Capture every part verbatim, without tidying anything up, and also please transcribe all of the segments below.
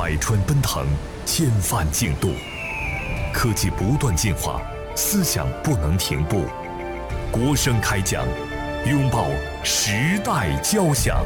百川奔腾，千帆竞渡，科技不断进化，思想不能停步。国声开讲，拥抱时代交响。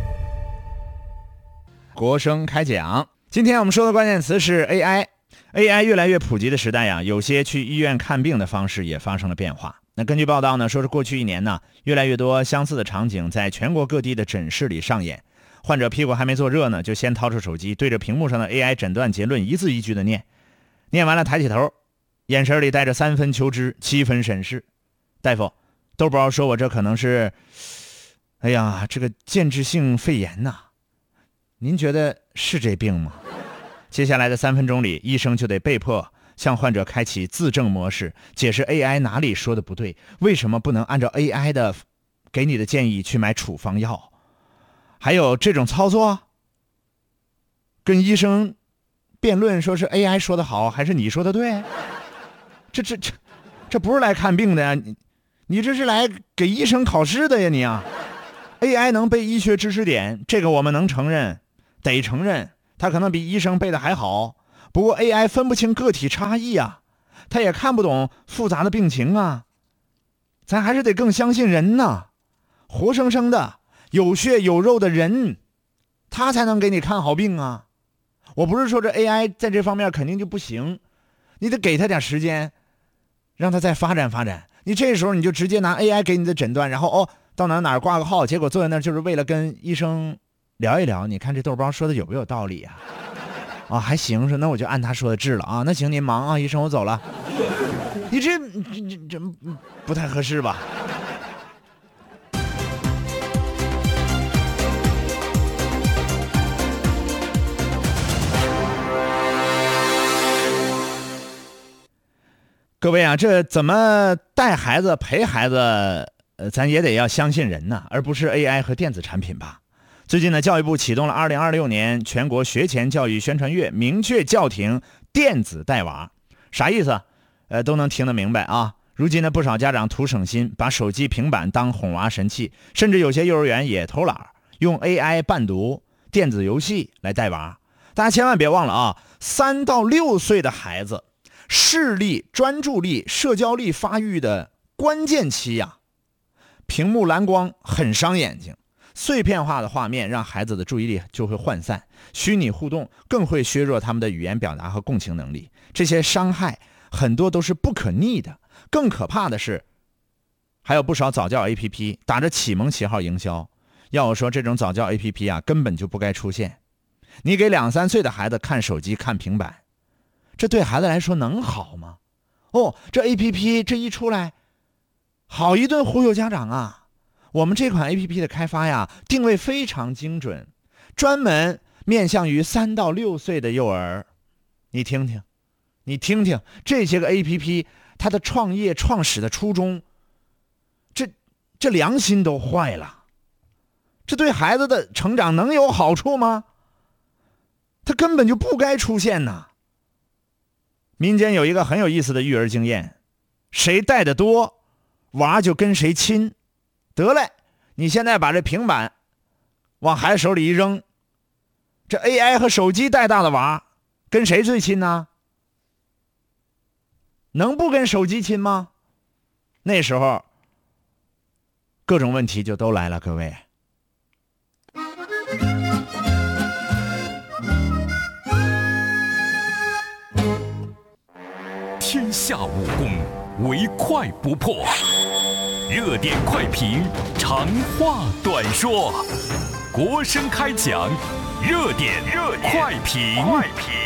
国声开讲，今天我们说的关键词是 A I。A I 越来越普及的时代呀、啊，有些去医院看病的方式也发生了变化。那根据报道呢，说是过去一年呢，越来越多相似的场景在全国各地的诊室里上演。患者屁股还没坐热呢，就先掏出手机，对着屏幕上的 A I 诊断结论一字一句的念，念完了抬起头，眼神里带着三分求知，七分审视。大夫，豆包说我这可能是，哎呀，这个间质性肺炎呐、啊，您觉得是这病吗？接下来的三分钟里，医生就得被迫向患者开启自证模式，解释 A I 哪里说的不对，为什么不能按照 A I 的给你的建议去买处方药。还有这种操作，跟医生辩论说是 A I 说的好还是你说的对，这这这这不是来看病的呀，你你这是来给医生考试的呀你啊。A I 能背医学知识点，这个我们能承认，得承认他可能比医生背的还好。不过 A I 分不清个体差异啊，他也看不懂复杂的病情啊，咱还是得更相信人呐，活生生的有血有肉的人，他才能给你看好病啊。我不是说这 A I 在这方面肯定就不行，你得给他点时间，让他再发展发展。你这时候你就直接拿 A I 给你的诊断，然后哦到哪哪挂个号，结果坐在那儿就是为了跟医生聊一聊，你看这豆包说的有没有道理啊？啊，还行，说那我就按他说的治了啊。那行，您忙啊，医生我走了。你这这这不太合适吧？各位啊，这怎么带孩子陪孩子，呃，咱也得要相信人呢，而不是 A I 和电子产品吧。最近呢，教育部启动了二零二六年全国学前教育宣传月，明确叫停电子带娃。啥意思？呃，都能听得明白啊。如今呢，不少家长图省心，把手机平板当哄娃神器，甚至有些幼儿园也偷懒，用 A I 伴读、电子游戏来带娃。大家千万别忘了啊，三到六岁的孩子视力、专注力、社交力发育的关键期呀、啊，屏幕蓝光很伤眼睛。碎片化的画面让孩子的注意力就会涣散，虚拟互动更会削弱他们的语言表达和共情能力。这些伤害很多都是不可逆的。更可怕的是，还有不少早教 A P P 打着启蒙旗号营销。要我说，这种早教 A P P 啊，根本就不该出现。你给两三岁的孩子看手机、看平板，这对孩子来说能好吗？哦，这 A P P 这一出来，好一顿忽悠家长啊！我们这款 A P P 的开发呀，定位非常精准，专门面向于三到六岁的幼儿。你听听，你听听这些个 A P P， 它的创业创始的初衷，这这良心都坏了，这对孩子的成长能有好处吗？它根本就不该出现呐。民间有一个很有意思的育儿经验，谁带的多，娃就跟谁亲。得嘞，你现在把这平板往孩子手里一扔，这 A I 和手机带大的娃跟谁最亲呢？能不跟手机亲吗？那时候各种问题就都来了，各位。 天下武功，唯快不破。热点快评，长话短说，国声开讲，热点热快评。快评